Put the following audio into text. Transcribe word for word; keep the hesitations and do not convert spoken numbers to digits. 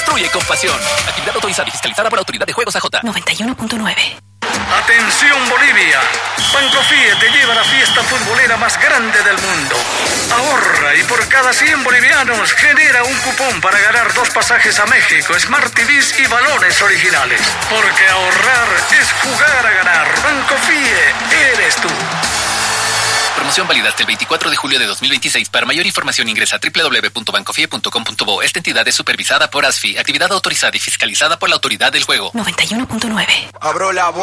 construye con pasión. Actividad autorizada y fiscalizada por la Autoridad de Juegos A J. noventa y uno punto nueve. Atención Bolivia, Bancofie te lleva a la fiesta futbolera más grande del mundo. Ahorra y por cada cien bolivianos genera un cupón para ganar dos pasajes a México, Smart T Vs y balones originales. Porque ahorrar es jugar a ganar. Bancofie, eres tú. Promoción válida hasta el veinticuatro de julio de dos mil veintiséis. Para mayor información ingresa a doble u doble u doble u punto bancofie punto com punto bo. Esta entidad es supervisada por ASFI, actividad autorizada y fiscalizada por la Autoridad del Juego. noventa y uno punto nueve. Abro la